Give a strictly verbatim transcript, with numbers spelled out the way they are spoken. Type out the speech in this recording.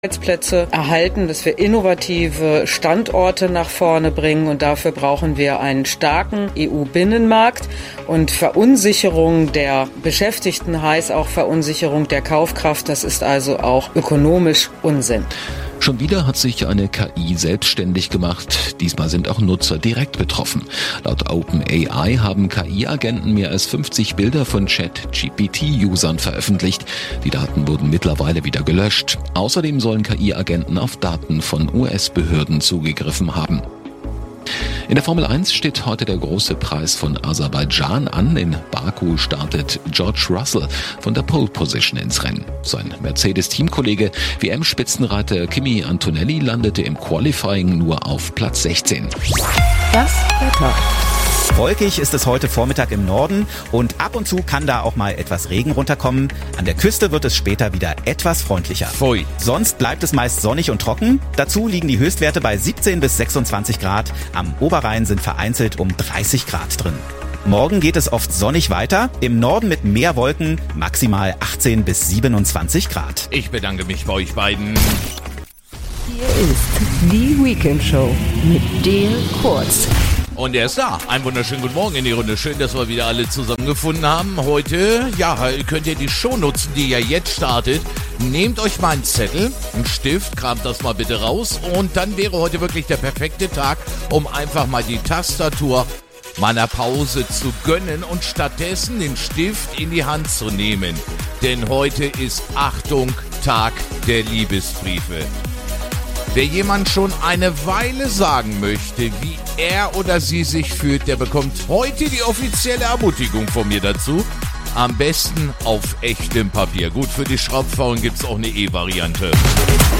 Arbeitsplätze erhalten, dass wir innovative Standorte nach vorne bringen, und dafür brauchen wir einen starken E U-Binnenmarkt. Und Verunsicherung der Beschäftigten heißt auch Verunsicherung der Kaufkraft. Das ist also auch ökonomisch Unsinn. Schon wieder hat sich eine K I selbstständig gemacht. Diesmal sind auch Nutzer direkt betroffen. Laut OpenAI haben K I-Agenten mehr als fünfzig Bilder von Chat-G P T-Usern veröffentlicht. Die Daten wurden mittlerweile wieder gelöscht. Außerdem sollen K I-Agenten auf Daten von U S-Behörden zugegriffen haben. In der Formel eins steht heute der große Preis von Aserbaidschan an. In Baku startet George Russell von der Pole Position ins Rennen. Sein Mercedes-Teamkollege W M-Spitzenreiter Kimi Antonelli landete im Qualifying nur auf Platz sechzehn. Das Wetter. Wolkig ist es heute Vormittag im Norden und ab und zu kann da auch mal etwas Regen runterkommen. An der Küste wird es später wieder etwas freundlicher. Pfui. Sonst bleibt es meist sonnig und trocken. Dazu liegen die Höchstwerte bei siebzehn bis sechsundzwanzig Grad. Am Oberrhein sind vereinzelt um dreißig Grad drin. Morgen geht es oft sonnig weiter. Im Norden mit mehr Wolken, maximal achtzehn bis siebenundzwanzig Grad. Ich bedanke mich bei euch beiden. Hier ist die Weekend Show mit Dale Kurz. Und er ist da. Einen wunderschönen guten Morgen in die Runde. Schön, dass wir wieder alle zusammengefunden haben. Heute, ja, könnt ihr die Show nutzen, die ja jetzt startet. Nehmt euch mal einen Zettel, einen Stift, kramt das mal bitte raus. Und dann wäre heute wirklich der perfekte Tag, um einfach mal die Tastatur meiner Pause zu gönnen und stattdessen den Stift in die Hand zu nehmen. Denn heute ist, Achtung, Tag der Liebesbriefe. Wer jemand schon eine Weile sagen möchte, wie er oder sie sich fühlt, der bekommt heute die offizielle Ermutigung von mir dazu. Am besten auf echtem Papier. Gut, für die Schraubfaulen gibt's auch eine E-Variante.